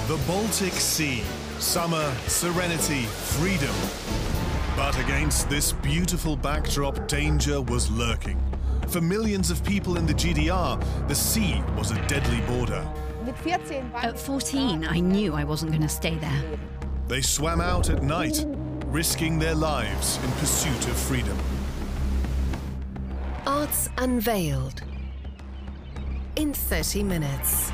The Baltic Sea. Summer, serenity, freedom. But against this beautiful backdrop, danger was lurking. For millions of people in the GDR, the sea was a deadly border. At 14, I knew I wasn't going to stay there. They swam out at night, risking their lives in pursuit of freedom. Arts Unveiled in 30 minutes.